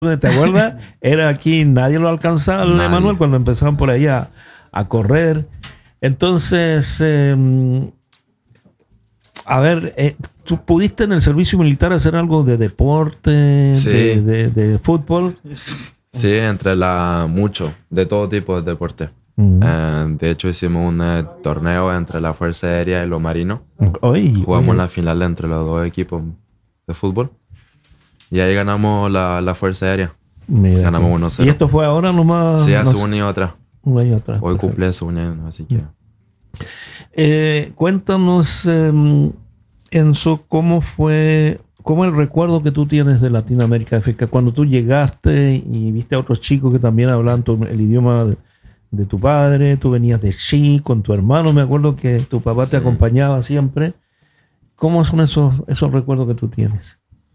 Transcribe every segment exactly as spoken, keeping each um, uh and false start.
¿Te acuerdas? Era aquí, nadie lo alcanzaba, el Emanuel, cuando empezaban por ahí a, a correr. Entonces, eh, a ver, eh, ¿tú pudiste en el servicio militar hacer algo de deporte, Sí. de, de, de fútbol? Sí, entre la mucho, de todo tipo de deporte. Uh-huh. Eh, de hecho, hicimos un eh, torneo entre la Fuerza Aérea y los marinos. Oye, Jugamos oye. la final entre los dos equipos de fútbol. Y ahí ganamos la, la Fuerza Aérea. Mira, ganamos que- uno cero. ¿Y esto fue ahora nomás? Sí, hace no sé, un año atrás. un año atrás. Hoy Perfecto. cumple su un año, así que... Eh, cuéntanos, eh, Enzo, cómo fue, cómo el recuerdo que tú tienes de Latinoamérica, África, cuando tú llegaste y viste a otros chicos que también hablaban tu- el idioma de, de tu padre, tú venías de Chi con tu hermano, me acuerdo que tu papá te Sí. acompañaba siempre. ¿Cómo son esos, esos recuerdos que tú tienes?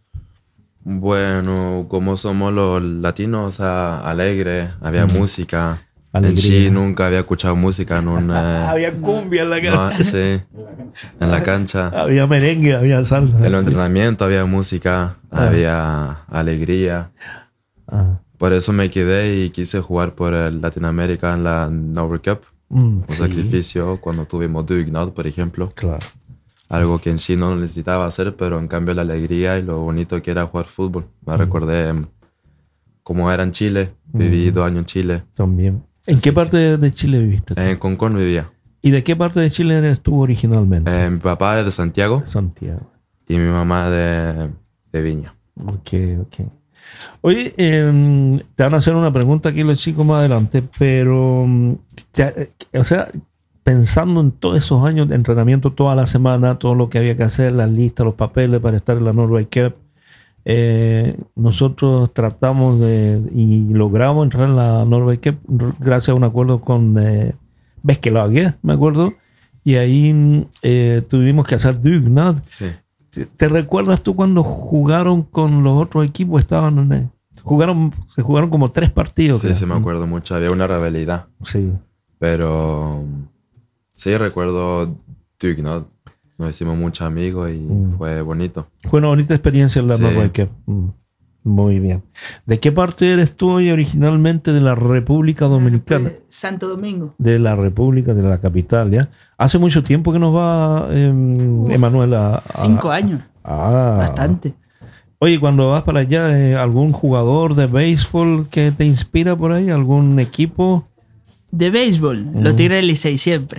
Bueno, como somos los latinos, o sea, alegres, había Mm. música. Alegría. En Chi nunca había escuchado música en un... eh, Había cumbia en la no, cancha, sí, en la cancha. había merengue, había salsa. En el entrenamiento había música, Ah. había alegría. Ah, Por eso me quedé y quise jugar por el Latinoamérica en la Nova Cup. mm, Un sí, sacrificio cuando tuvimos Dugnad, por ejemplo. claro. Algo que en Chi no necesitaba hacer, pero en cambio la alegría y lo bonito que era jugar fútbol. Me Mm. recordé em, cómo era en Chile. Viví Mm. dos años en Chile. También. ¿En qué parte de- de Chile viviste tú? En Concón vivía. ¿Y de qué parte de Chile eres tú originalmente? Eh, mi papá es de Santiago Santiago. y mi mamá de, de Viña. Ok, ok. Oye, eh, te van a hacer una pregunta aquí los chicos más adelante, pero, mm, te- o sea, pensando en todos esos años de entrenamiento toda la semana, todo lo que había que hacer, las listas, los papeles para estar en la Norway Cup, eh, nosotros tratamos de y logramos entrar en la Norway Cup r- gracias a un acuerdo con eh, Beskelaget, me acuerdo, y ahí mm, eh, tuvimos que hacer Dugnad. Sí. ¿Te, te recuerdas tú cuando jugaron con los otros equipos? Estaban en el- jugaron, se jugaron como tres partidos. Sí, creo. sí, me acuerdo mucho. Había una rivalidad. Sí. Pero sí, recuerdo Dugnad. Nos hicimos muchos amigos y Mm. fue bonito. Fue una bonita experiencia en la Sí. Norway Cup. Mm, muy bien. ¿De qué parte eres tú hoy originalmente de la República Dominicana? Pues, Santo Domingo. De la República, de la capital, ¿ya? Hace mucho tiempo que nos va eh, Emanuel a, a- Cinco años. Ah. Bastante. Oye, cuando vas para allá, eh, ¿algún jugador de béisbol que te inspira por ahí? ¿Algún equipo? De béisbol, Mm. los Tigres del Licey siempre.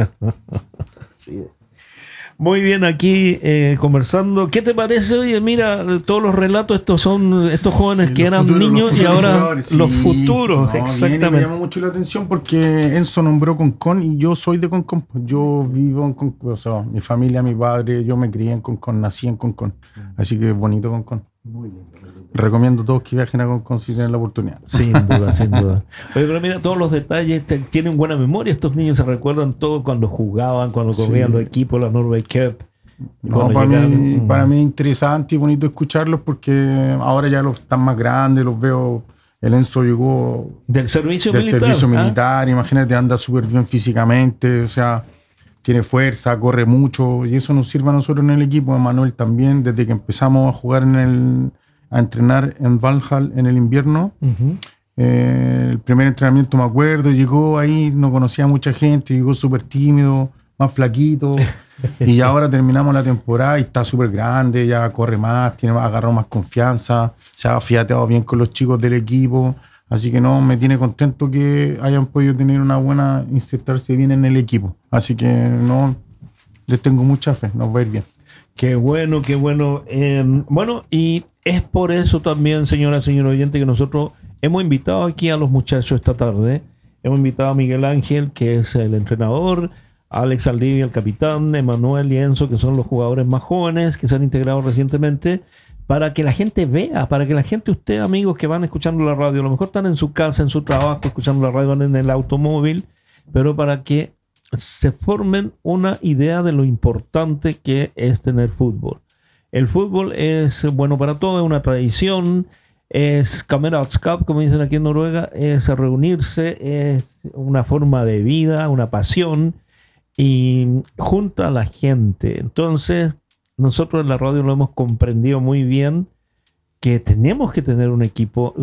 Sí. Muy bien, aquí eh, conversando. ¿Qué te parece? Oye, mira, todos los relatos, estos son estos jóvenes Sí, que los eran futuros, niños los y futuros ahora jugadores, los sí. futuros, No, bien, y me exactamente. llamó mucho la atención porque Enzo nombró Concón y yo soy de Concón. Yo vivo en Concón, o sea, mi familia, mi padre, yo me crié en Concón, nací en Concón. Así que es bonito Concón. Muy lindo. Recomiendo a todos que viajen a Concón si tienen la oportunidad. Sin duda, sin duda. Oye, pero mira, todos los detalles, te- tienen buena memoria. Estos niños se recuerdan todo cuando jugaban, cuando Sí. corrían los equipos, la Norway Cup. No, Cuando para, mí, llegaron, mm. para mí es interesante y bonito escucharlos porque ahora ya los están más grandes, los veo. El Enzo llegó Del servicio del militar. servicio ¿ah? militar, imagínate, anda súper bien físicamente, o sea, tiene fuerza, corre mucho y eso nos sirve a nosotros en el equipo. Manuel también, desde que empezamos a jugar en el, a entrenar en Valhall en el invierno. Ujú. Eh, el primer entrenamiento me acuerdo, llegó ahí, no conocía a mucha gente, llegó súper tímido, más flaquito. Y ahora terminamos la temporada y está súper grande, ya corre más, tiene más, agarrado más confianza, se ha afiatado bien con los chicos del equipo. Así que no, me tiene contento que hayan podido tener una buena, insertarse bien en el equipo. Así que no, les tengo mucha fe, nos va a ir bien. Qué bueno, qué bueno. Eh, bueno, y es por eso también, señora, señor oyente, que nosotros hemos invitado aquí a los muchachos esta tarde. Hemos invitado a Miguel Ángel, que es el entrenador, Alex Aldivia, el capitán, Emanuel y Enzo, que son los jugadores más jóvenes que se han integrado recientemente, para que la gente vea, para que la gente, usted, amigos que van escuchando la radio, a lo mejor están en su casa, en su trabajo, escuchando la radio, van en el automóvil, pero para que se formen una idea de lo importante que es tener fútbol. El fútbol es bueno para todo, es una tradición, es Kameradsskap, como dicen aquí en Noruega, es reunirse, es una forma de vida, una pasión, y junta a la gente. Entonces, nosotros en la radio lo hemos comprendido muy bien, que tenemos que tener un equipo.